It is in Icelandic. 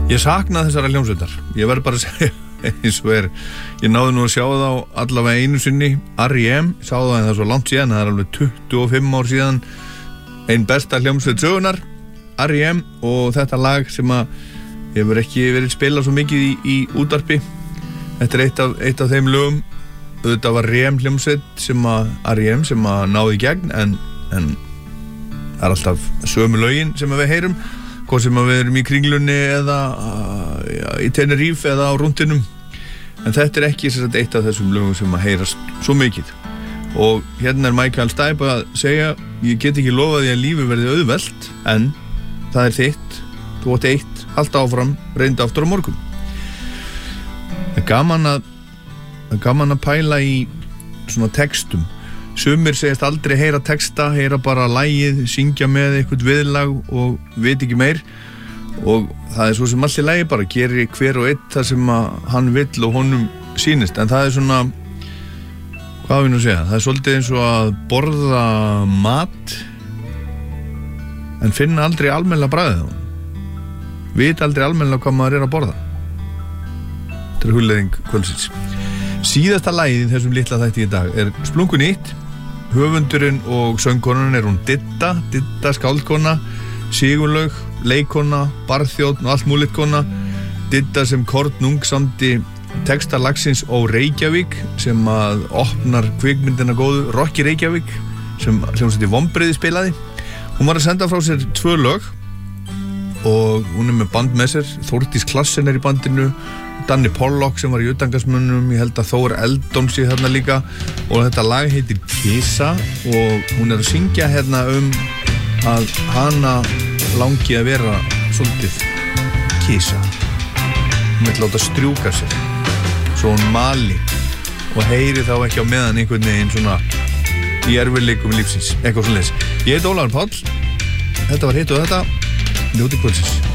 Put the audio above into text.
Ég sakna þessara hljómsveitar. Ég verð bara að segja eins og ég náði nú að sjá þá allavega einu sinni R.E.M. Sá það en það svo langt síðan, það alveg 25 ár síðan, ein besta hljómsveit sögunar, R.E.M. og þetta lag sem að hefur ekki verið spilað svo mikið í útvarpi. Þetta eitt af þeim lögum. Þetta var R.E.M. hljómsveit sem að R.E.M. sem að náði í gegn en það alltaf sömu lögin sem að við heyrum, hvað sem að við erum í Kringlunni eða í Tenerife eða á rúndinum, en þetta ekki eitt af þessum lögum sem að heyrast svo mikið. Og hérna Michael Stipe að segja, ég get ekki lofað því að lífi verði auðvelt, en það þitt, þú átt eitt, halda áfram, reynda aftur á morgun. Það er gaman að pæla í svona textum. Sumir segist aldrei heyra texta, heyra bara lagið, syngja með eitthvað viðlag og veit ekki meir, og það er svo sem allt í lagi, bara gerir hver og einn það sem að hann vill og honum sýnist. En það er svona, hvað á ég nú að segja, það er svolítið eins og að borða mat en finna aldrei almennilega bragðið á hann, vita aldrei almennilega hvað maður er að borða. Þetta er hugleiðing kvöldsins. Síðasta lagið í þessum litla þætti í dag er splunkunýtt. Höfundurinn og söngkonan er hún Didda skáldkona, Sigurlaug, leikkona, barþjónn og allt múlið kona. Didda sem kornung samdi texta lagsins Ó Reykjavík sem að opnar kvikmyndina góðu Rocky Reykjavík sem hljómsveit Vonbrigði spilaði. Hún var að senda frá sér 2 lög og hún er með band með sér. Þórdís Klassen er í bandinu, Danni Pollock sem var í utangasmönnum, ég held að Þór Eldon sé þarna líka, og þetta lag heitir Kisa og hún er að syngja hérna að hana langi að vera svolítið kisa. Hún vil láta strjúka sér svo hún mali og heyri þá ekki á meðan einhvern veginn svona í erfiðleikum lífsins, eitthvað svoleiðis. Ég heiti Ólafur Páll, þetta var hitt og þetta, njótið kvöldsins.